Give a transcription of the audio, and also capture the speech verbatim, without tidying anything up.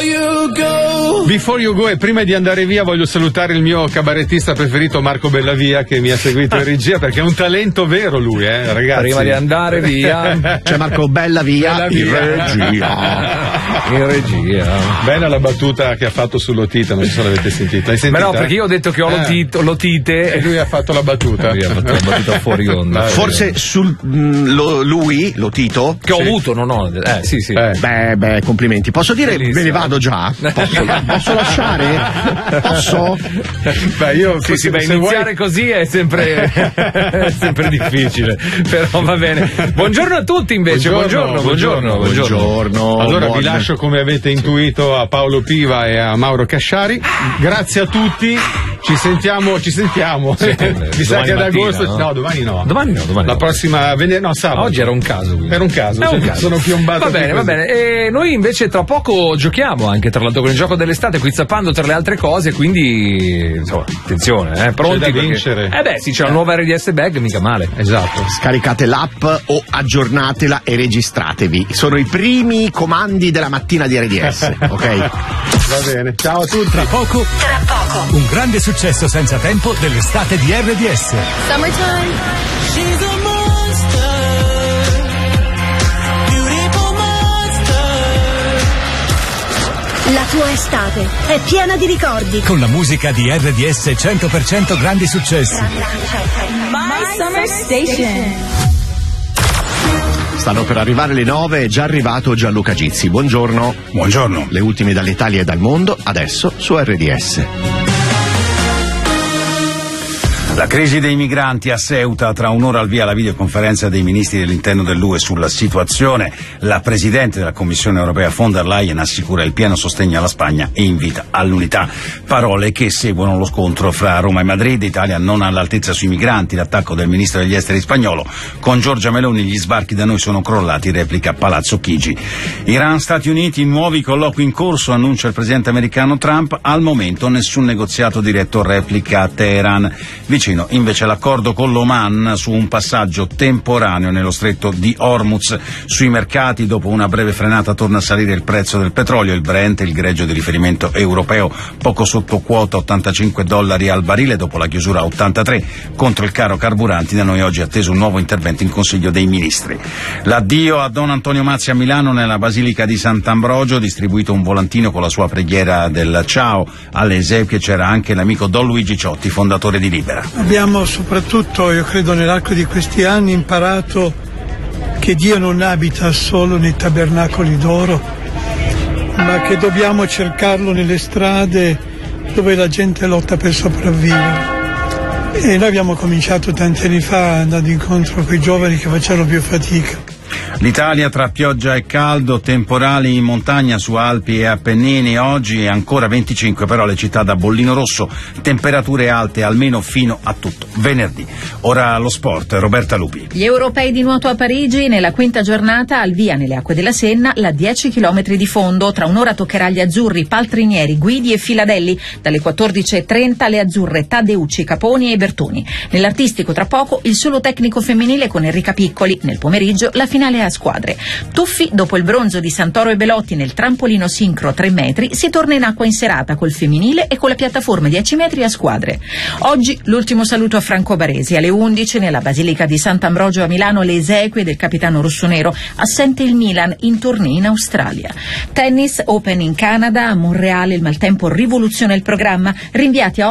Before you go. Before you go, e prima di andare via voglio salutare il mio cabarettista preferito Marco Bellavia, che mi ha seguito in regia, perché è un talento vero lui, eh, ragazzi. Prima di andare via c'è Marco Bellavia in regia. In regia. Bella la battuta che ha fatto sull'otite, non so se l'avete sentita. L'hai sentita? Ma no, perché io ho detto che ho eh. l'otite, l'otite e lui ha fatto la battuta. Lui ha fatto la battuta fuori onda. Forse sul mh, lo, lui, lo Tito, che ho sì. avuto, non ho. Eh, sì, sì. Eh. Beh, beh, complimenti. Posso dire, bellissimo. Me ne vado già? Posso, posso lasciare? Posso? Beh, io sì, sì, beh, iniziare vuoi... così è sempre, è sempre difficile. Però va bene. Buongiorno a tutti invece. Buongiorno, buongiorno, buongiorno. buongiorno. buongiorno. Allora buon... vi lascio, come avete intuito, a Paolo Piva e a Mauro Casciari. Grazie a tutti. Ci sentiamo, ci sentiamo. Sì, mi sa che ad agosto. No? no, domani no. Domani no, domani La no. prossima venerdì, no, sabato. Oggi era un caso. Quindi. Era un caso, cioè, un caso. Sono piombato. Va bene, va bene. E noi invece tra poco giochiamo anche tra l'altro con il gioco dell'estate, qui zappando tra le altre cose, quindi insomma, attenzione, eh, pronti c'è da perché... vincere. Eh beh, sì, c'è la nuova R D S bag, mica male. Esatto. Scaricate l'app o aggiornatela e registratevi. Sono i primi comandi della mattina di R D S, ok? Va bene. Ciao a tutti. Tra poco, tra poco, un grande successo senza tempo dell'estate di R D S. Summertime. She's a monster. Beautiful monster. La tua estate è piena di ricordi. Con la musica di R D S cento per cento grandi successi. My Summer Station. Stanno per arrivare le nove, è già arrivato Gianluca Gizzi. Buongiorno. Buongiorno. Le ultime dall'Italia e dal mondo, adesso su R D S. La crisi dei migranti a Ceuta, tra un'ora al via la videoconferenza dei ministri dell'interno dell'U E sulla situazione. La Presidente della Commissione Europea von der Leyen assicura il pieno sostegno alla Spagna e invita all'unità. Parole che seguono lo scontro fra Roma e Madrid. Italia non all'altezza sui migranti, l'attacco del ministro degli esteri spagnolo. Con Giorgia Meloni gli sbarchi da noi sono crollati, replica Palazzo Chigi. Iran, Stati Uniti, nuovi colloqui in corso, annuncia il presidente americano Trump. Al momento nessun negoziato diretto, replica Teheran. Vicino invece l'accordo con l'Oman su un passaggio temporaneo nello stretto di Hormuz. Sui mercati, dopo una breve frenata, torna a salire il prezzo del petrolio. Il Brent, il greggio di riferimento europeo, poco sotto quota, ottantacinque dollari al barile dopo la chiusura a ottantatré. Contro il caro carburanti da noi oggi è atteso un nuovo intervento in Consiglio dei Ministri. L'addio a Don Antonio Mazzi a Milano nella Basilica di Sant'Ambrogio, distribuito un volantino con la sua preghiera del ciao. Alle esequie c'era anche l'amico Don Luigi Ciotti, fondatore di Libera. Abbiamo soprattutto, io credo, nell'arco di questi anni imparato che Dio non abita solo nei tabernacoli d'oro, ma che dobbiamo cercarlo nelle strade dove la gente lotta per sopravvivere. E noi abbiamo cominciato tanti anni fa andando incontro a quei giovani che facevano più fatica. L'Italia tra pioggia e caldo, temporali in montagna su Alpi e Appennini, oggi ancora venticinque però le città da bollino rosso, temperature alte almeno fino a tutto venerdì. Ora lo sport, Roberta Lupi. Gli europei di nuoto a Parigi, nella quinta giornata al via nelle acque della Senna la dieci chilometri di fondo. Tra un'ora toccherà agli azzurri Paltrinieri, Guidi e Filadelli, dalle quattordici e trenta le azzurre Taddeucci, Caponi e Bertoni. Nell'artistico tra poco il solo tecnico femminile con Enrica Piccoli, nel pomeriggio la finale a squadre. Tuffi, dopo il bronzo di Santoro e Belotti nel trampolino sincro tre metri, si torna in acqua in serata col femminile e con la piattaforma dieci metri a squadre. Oggi l'ultimo saluto a Franco Baresi. Alle undici nella Basilica di Sant'Ambrogio a Milano le esequie del capitano rossonero, assente il Milan in tournée in Australia. Tennis Open in Canada, a Monreale il maltempo rivoluziona il programma, rinviati a